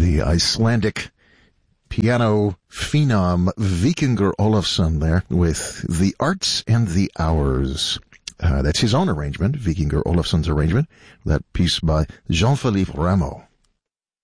The Icelandic piano phenom Víkingur Ólafsson there with The Arts and the Hours. That's his own arrangement, Víkingur Ólafsson's arrangement. That piece by Jean-Philippe Rameau.